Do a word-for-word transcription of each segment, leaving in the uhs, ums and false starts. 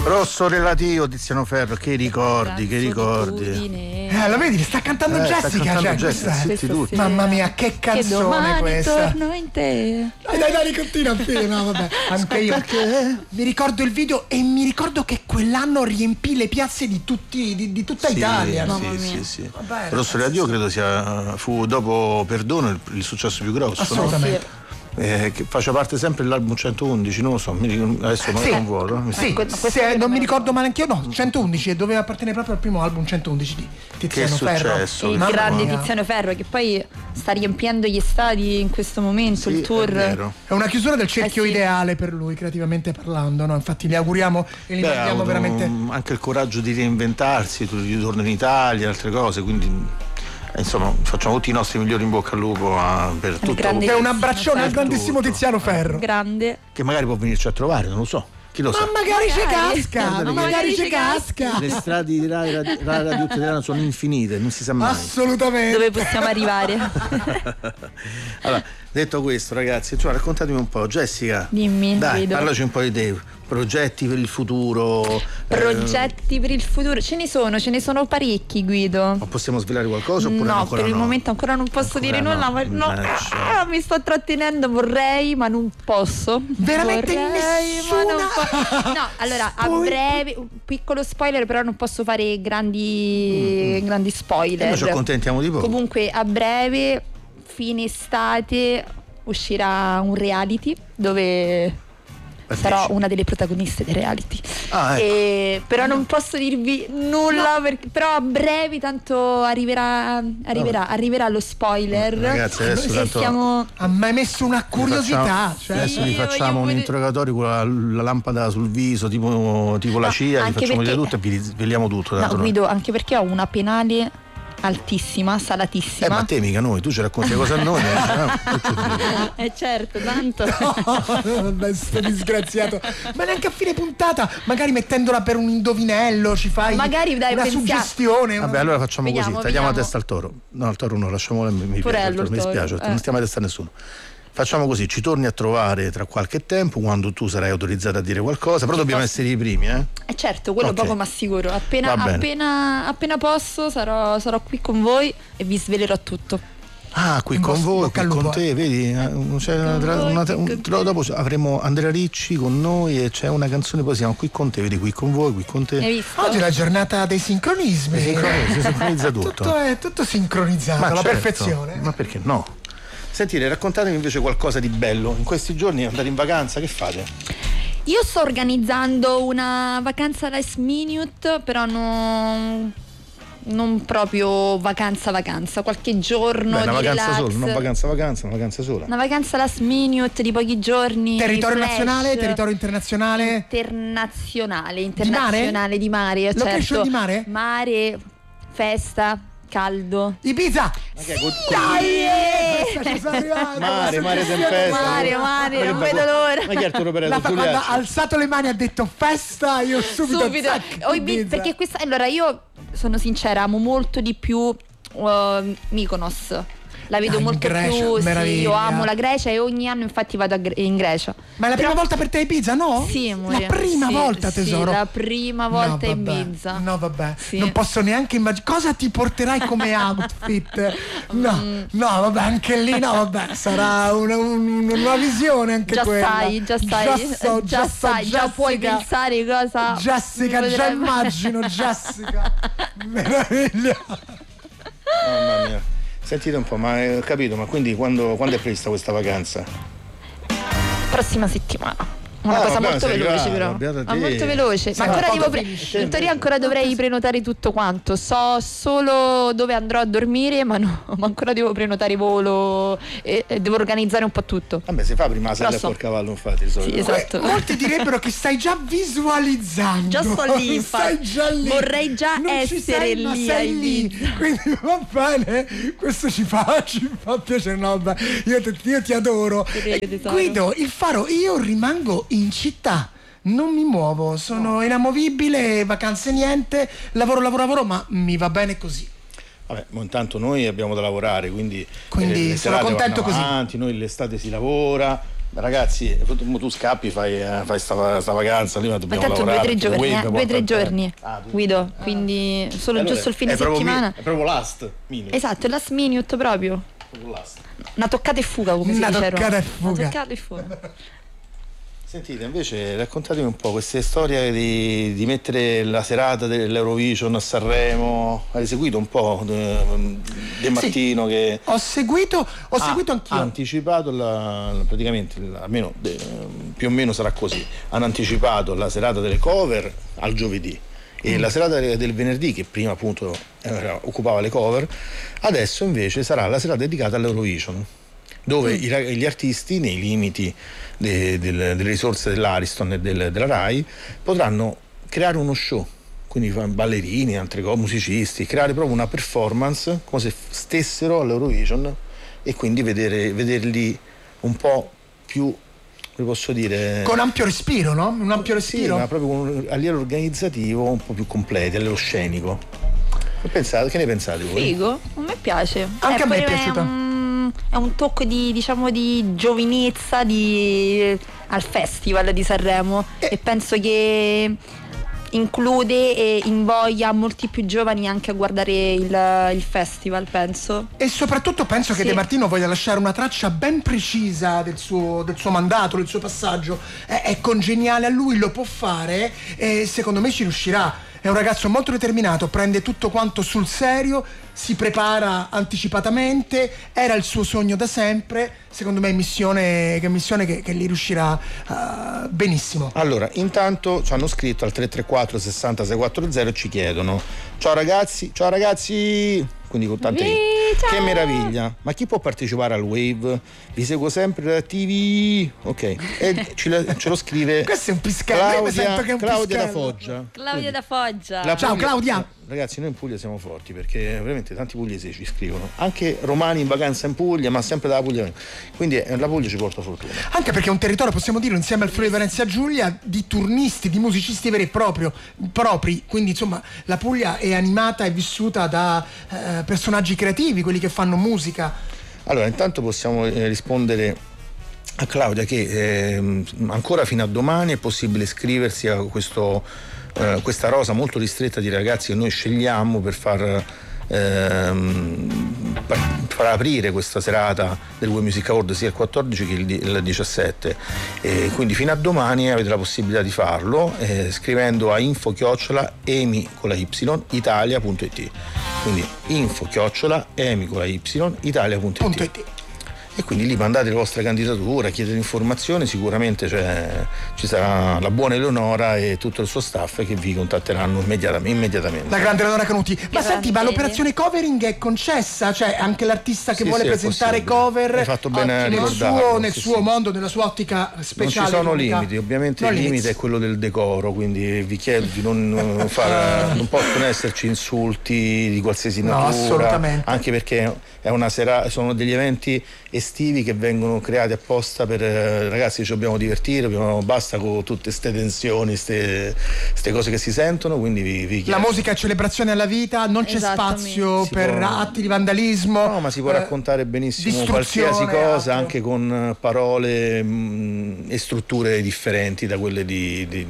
Rosso relativo, Tiziano Ferro, che ricordi, che ricordi. Eh, lo vedi, sta cantando Eh, Jessica, sta cantando cioè, Jessica, questa è- zitti tutti. Mamma mia, che canzone che domani questa. torno in te. Dai, dai, dai, continua, fine, no, vabbè. Anche io mi ricordo il video e mi ricordo che quell'anno riempì le piazze di tutti, di, di tutta Sì, Italia. sì, Mamma sì, mia. sì. Vabbè, Rosso relativo credo sia fu dopo Perdono il, il successo più grosso, no? assolutamente. Eh, che faccia parte sempre dell'album centoundici, non lo so, mi ricordo- adesso non Sì. non vuoto. mi Sì, sa- se- non mi ricordo male anch'io, no, centoundici, e doveva appartenere proprio al primo album centoundici di Tiziano Che Ferro. successo? Il Mamma grande mia. Tiziano Ferro che poi sta riempiendo gli stadi in questo momento, Sì, il tour. è vero. È una chiusura del cerchio Eh sì. ideale per lui, creativamente parlando, no? Infatti gli auguriamo e gli Beh, ha mandiamo avuto veramente. un- anche il coraggio di reinventarsi, tu- ritorno in Italia, altre cose, quindi eh, insomma facciamo tutti i nostri migliori in bocca al lupo a- per tutto. grande- È un abbraccione al Tutto. grandissimo Tiziano Ferro. Grande. Che magari può venirci a trovare, non lo so. Chi lo Ma sa? magari ci Magari. casca, Guarda ma che- magari ci ci casca. Le strade di Rai Rai- Rai Radio Italiana sono infinite, non si sa mai. Assolutamente. Dove possiamo arrivare? Allora, detto questo, ragazzi, cioè, raccontatemi un po', Jessica. Dimmi, Dai, Guido. parlaci un po' di te, progetti per il futuro. eh, Progetti per il futuro? Ce ne sono, ce ne sono parecchi, Guido. ma possiamo svelare qualcosa oppure No, ancora per il no? momento ancora non posso Ancora dire no. nulla, ma no, Mannaggia. ah, mi sto trattenendo, vorrei, ma non posso. Veramente vorrei, ma non nessuna- po- No, allora, a Spoiler. breve, un piccolo spoiler, però non posso fare grandi, grandi E spoiler. noi ci accontentiamo di poco. Comunque, a breve, fine estate, uscirà un reality dove sarò una delle protagoniste del reality. Ah, ecco. E- però non posso dirvi nulla, perché- però a breve tanto arriverà, arriverà, arriverà lo spoiler. Ragazzi, adesso E tanto- siamo... Ha mai messo una Vi curiosità, facciamo- cioè. adesso vi Io facciamo voglio un vedere- interrogatorio con la, la lampada sul viso, tipo, tipo la No, C I A, vi anche facciamo vedere perché- tutto e vi sveliamo tutto. No, tanto noi. Guido, anche perché ho una penale altissima, salatissima. Eh, ma te mica noi, tu ci racconti le cose a noi. eh, no? Che ci dico? Eh certo, tanto. Vabbè, sto disgraziato. Ma neanche a fine puntata, magari mettendola per un indovinello, ci fai Magari, dai, una pensiamo- suggestione. Vabbè, allora facciamo Vediamo, così, tagliamo vediamo. la testa al toro. No, al toro no, lasciamolo, mi, mi Purello, piace, il mi toro, dispiace, eh. non stiamo a testa a nessuno. Facciamo così, ci torni a trovare tra qualche tempo quando tu sarai autorizzata a dire qualcosa, però dobbiamo essere i primi, eh? Eh certo, quello Ok. poco ma sicuro. Appena, Va bene. appena, appena posso sarò, sarò qui con voi e vi svelerò tutto. Ah, qui In con bos- voi, bocca qui al con lupo, te, vedi? eh, C'è una tra- voi, una- qui un- con tra- te. dopo avremo Andrea Ricci con noi e c'è una canzone, poi siamo qui con te, vedi, qui con voi, qui con te. Hai visto? Oggi è la giornata dei sincronismi. Si sincronizza, si sincronizza tutto. Tutto è tutto sincronizzato, Ma alla certo, perfezione. Ma perché no? Sentite, raccontatemi invece qualcosa di bello. In questi giorni andate in vacanza, che fate? Io sto organizzando una vacanza last minute, però non, non proprio vacanza vacanza, qualche giorno Beh, una di vacanza relax. sola, non vacanza vacanza, una vacanza sola. Una vacanza last minute di pochi giorni. Territorio flash. nazionale, territorio internazionale. internazionale, mare? internazionale di mare, Location certo. di mare? Mare, festa, caldo. Ibiza. Dai! Questa ci sono arrivato, Mare, la mare, suggestione tempesta. Mare, mare, non Ma che vedo l'ora. Ma chi è Arturo Perello? La fa- quando ha Giuliacci? alzato le mani ha detto festa, io subito, Subito. zac, Oh, Ibiza, Ibiza. perché questa allora io sono sincera, amo molto di più uh, Mykonos. La vedo Ah, in molto Grecia, più, sì, meraviglia. io amo la Grecia e ogni anno infatti vado a Gre- in Grecia. Ma è la prima Però- volta per te a Ibiza, no? Sì, amore. La prima Sì, volta, sì, tesoro. la prima volta no, in vabbè. Ibiza. No, vabbè. Sì. Non posso neanche immaginare. Cosa ti porterai come outfit? No, Mm. no, vabbè, anche lì, no, vabbè. Sarà una, un- una visione anche Già quella. sai, già sai, Già so, già so, sai, già puoi Jessica. pensare cosa Jessica, mi già potrebbe- immagino Jessica. Meraviglia. Mamma mia. Sentite un po', ma eh, ho capito, ma quindi quando, quando è prevista questa vacanza? Prossima settimana. Una Ah, cosa vabbè, molto sei veloce, brava, però. beata Ma te. molto veloce. Sì, Ma ancora ma devo quando pre- finisce? in teoria ancora dovrei prenotare tutto quanto. So solo dove andrò a dormire, ma, no, ma ancora devo prenotare volo e, e devo organizzare un po' tutto. Vabbè, si fa prima la sella Lo e so. poi il cavallo, infatti, di solito. Sì, esatto. Eh, molti direbbero che stai già visualizzando. Già sto lì, infatti. Stai già lì. Vorrei già Non ci essere sei, ma lì sei a lì. Ibiza. Quindi va bene, questo ci fa, ci fa piacere. No, vabbè, io, ti- io ti adoro. prego, Eh, tesoro. Guido, il faro, io rimango in città. Non mi muovo, sono inamovibile, vacanze niente, lavoro, lavoro, lavoro, ma mi va bene così. Vabbè, ma intanto noi abbiamo da lavorare, quindi, Quindi eh, le sono serate contento vanno così. avanti, noi l'estate si lavora, Ragazzi, tu, tu scappi, fai, fai sta, sta vacanza, lì ma dobbiamo ma tanto lavorare. due o tre giorni, eh, due o tre giorni, ah, Guido, quindi solo allora, giusto il fine è settimana. Mi, è proprio last minute. Esatto, il last minute proprio. proprio last. Una toccata e fuga, come Una si dice a Roma. toccata e fuga. Una toccata e fuga. Sentite, invece raccontatemi un po' queste storie di, di mettere la serata dell'Eurovision a Sanremo. Hai seguito un po' De, De Martino sì, che ho seguito, ho ha, seguito anch'io. Ha anticipato la, praticamente, almeno de, più o meno sarà così. Hanno anticipato la serata delle cover al giovedì e mm. la serata del venerdì, che prima appunto era, occupava le cover, adesso invece sarà la serata dedicata all'Eurovision, dove mm. i, gli artisti, nei limiti de, de, delle risorse dell'Ariston e del, della Rai, potranno creare uno show, quindi ballerini, altre cose, musicisti, creare proprio una performance come se stessero all'Eurovision e quindi vedere, vederli un po' più, come posso dire, con ampio respiro, no? Un ampio respiro. Sì, ma proprio un, a livello organizzativo un po' più completi, a livello scenico. Che pensate? Che ne pensate voi? Figo, a me piace. Anche eh, a me è piaciuta. È un, è un tocco di, diciamo, di giovinezza di, al Festival di Sanremo eh. e penso che include e invoglia molti più giovani anche a guardare il, il festival, penso. E soprattutto penso che sì. De Martino voglia lasciare una traccia ben precisa del suo, del suo mandato, del suo passaggio. È, è congeniale a lui, lo può fare e secondo me ci riuscirà. È un ragazzo molto determinato, prende tutto quanto sul serio, si prepara anticipatamente, era il suo sogno da sempre, secondo me è missione, che, missione che, che gli riuscirà uh, benissimo. Allora, intanto ci hanno scritto al tre tre quattro sessanta sei quattranta e ci chiedono: ciao ragazzi, ciao ragazzi, quindi con tante che meraviglia, ma chi può partecipare al Wave? Vi seguo sempre da T V. Ok, e ce, ce lo scrive questo è un piscale. Claudia, che è un Claudia da piscale. Foggia. Claudia da Foggia. La ciao Puglia, Claudia. Ragazzi, noi in Puglia siamo forti perché veramente tanti pugliesi ci scrivono, anche romani in vacanza in Puglia, ma sempre dalla Puglia, quindi eh, la Puglia ci porta fortuna. Anche perché è un territorio, possiamo dire, insieme al Friuli Venezia Giulia, di turnisti, di musicisti veri e proprio, propri, quindi insomma la Puglia è animata e vissuta da eh, personaggi creativi, quelli che fanno musica. Allora, intanto possiamo eh, rispondere a Claudia che eh, ancora fino a domani è possibile iscriversi a questo, eh, questa rosa molto ristretta di ragazzi che noi scegliamo per far, ehm, per far aprire questa serata del World Music Award sia il quattordici che il, il diciassette, e quindi fino a domani avete la possibilità di farlo eh, scrivendo a info chiocciola emi con la y italia punto it, quindi info chiocciola emi con la y italia punto it. E quindi lì mandate la vostra candidatura, chiedete informazioni, sicuramente cioè, ci sarà la buona Eleonora e tutto il suo staff che vi contatteranno immediatamente. immediatamente. La grande Eleonora Canuti. Ma senti, ma l'operazione covering è concessa? Cioè anche l'artista che sì, vuole sì, presentare cover hai fatto bene a nel ricordarlo, suo, nel sì, suo sì. mondo, nella sua ottica speciale. Non ci sono unica. limiti, ovviamente no il limits. limite è quello del decoro, quindi vi chiedo di non fare, non possono esserci insulti di qualsiasi natura, no, assolutamente. Anche perché è una sera, sono degli eventi estivi che vengono creati apposta per eh, ragazzi, ci dobbiamo divertire, dobbiamo, basta con tutte queste tensioni, queste cose che si sentono, quindi vi, vi chiedo. La musica è celebrazione alla vita, non c'è spazio si per può, atti di vandalismo. No, ma si può eh, raccontare benissimo qualsiasi cosa, anche con parole mh, e strutture differenti da quelle di, di,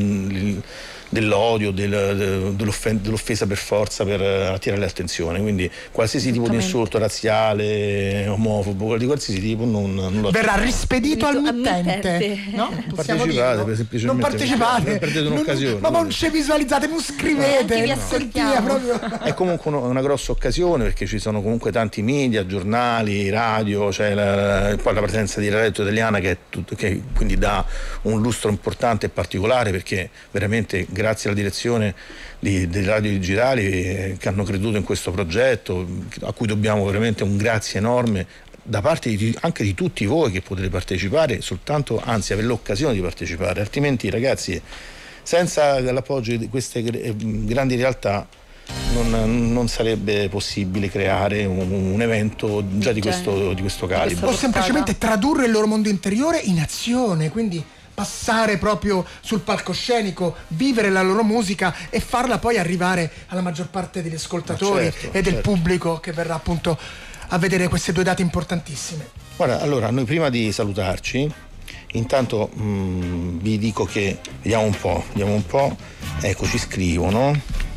di, dell'odio, del, dell'offesa per forza per attirare l'attenzione, quindi qualsiasi tipo di insulto razziale, omofobo, di qualsiasi tipo non, non lo verrà rispedito al mittente, no? Non partecipate, per semplicemente non partecipate, non perdete un'occasione, ma non ci visualizzate, non scrivete, vi ascoltiamo. Proprio. È comunque una grossa occasione perché ci sono comunque tanti media, giornali, radio, c'è la, poi la presenza di Radio Italiana che, è tutto, che quindi dà un lustro importante e particolare, perché veramente grazie alla direzione di, delle radio digitali eh, che hanno creduto in questo progetto, a cui dobbiamo veramente un grazie enorme da parte di, anche di tutti voi che potete partecipare soltanto, anzi avere l'occasione di partecipare, altrimenti ragazzi senza l'appoggio di queste grandi realtà Non, non sarebbe possibile creare un, un evento già di questo, di questo calibro. O semplicemente tradurre il loro mondo interiore in azione, quindi passare proprio sul palcoscenico, vivere la loro musica e farla poi arrivare alla maggior parte degli ascoltatori certo, e del certo. pubblico che verrà appunto a vedere queste due date importantissime. Guarda, allora noi prima di salutarci, intanto mh, vi dico che vediamo un po', vediamo un po', ecco, ci scrivono.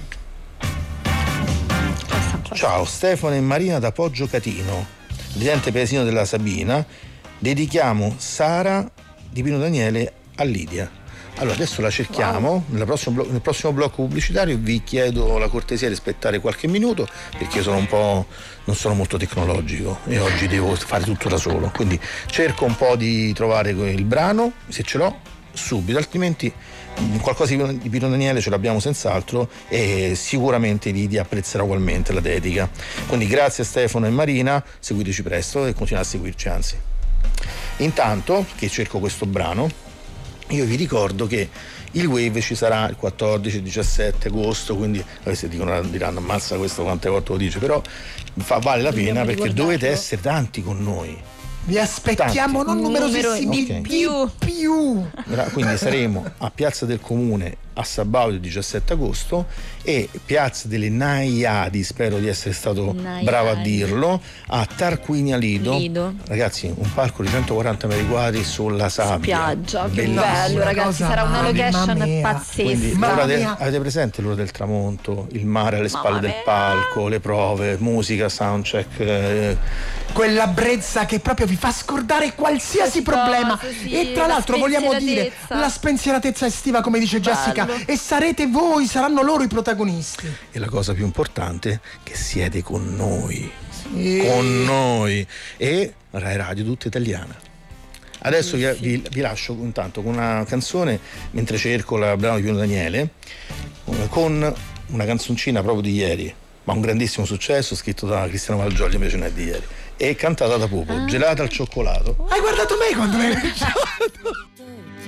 Ciao, Stefano e Marina da Poggio Catino, residente paesino della Sabina, dedichiamo Sara di Pino Daniele a Lidia. Allora adesso la cerchiamo, wow. nel, prossimo blo- nel prossimo blocco pubblicitario vi chiedo la cortesia di aspettare qualche minuto, perché io sono un po', non sono molto tecnologico e oggi devo fare tutto da solo, quindi cerco un po' di trovare il brano, se ce l'ho subito, altrimenti qualcosa di Pino Daniele ce l'abbiamo senz'altro e sicuramente Lidia apprezzerà ugualmente la dedica. Quindi grazie a Stefano e Marina, seguiteci presto e continuate a seguirci, anzi. Intanto che cerco questo brano, io vi ricordo che il Wave ci sarà il quattordici e diciassette agosto, quindi questi dicono, diranno ammazza questo quante volte lo dice, però fa, vale la pena perché dovete essere tanti con noi. Vi aspettiamo, tanti. Non numerosissimi, okay. più. più. Quindi saremo a Piazza del Comune a sabato il diciassette agosto e Piazza delle Naiadi, spero di essere stato Naiadi. bravo a dirlo, a Tarquinia Lido. Lido. Ragazzi, un parco di centoquaranta metri quadri sulla sabbia. Spiaggia, che bello, ragazzi, sarà una location pazzesca. Del, avete presente l'ora del tramonto, il mare alle spalle del palco, le prove, musica, soundcheck, eh. quella brezza che proprio vi fa scordare qualsiasi Cosa, problema sì, e tra l'altro vogliamo dire la spensieratezza estiva, come dice bello. Jessica, e sarete voi, saranno loro i protagonisti. E la cosa più importante, che siete con noi, sì. con noi, e Rai Radio tutta italiana. Adesso sì, vi, sì. Vi, vi lascio intanto con una canzone, mentre cerco la brano di Pino Daniele, con una canzoncina proprio di ieri, ma un grandissimo successo, scritto da Cristiano Malgioglio, invece non è di ieri, e cantata da Pupo, ah. Gelata al cioccolato. Hai guardato me quando l'hai lanciato?